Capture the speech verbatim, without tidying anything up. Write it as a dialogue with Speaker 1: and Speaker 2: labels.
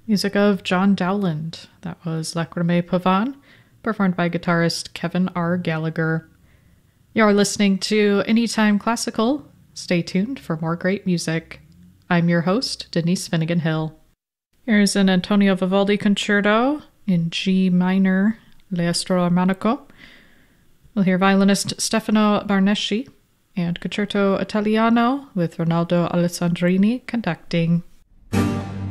Speaker 1: Music of John Dowland. That was Lacrimae Pavan, performed by guitarist Kevin R. Gallagher. You're listening to Anytime Classical. Stay tuned for more great music. I'm your host, Denise Finnegan Hill. Here's an Antonio Vivaldi concerto in G minor, L'Astro Armonico. We'll hear violinist Stefano Barnesci and Concerto Italiano with Ronaldo Alessandrini conducting.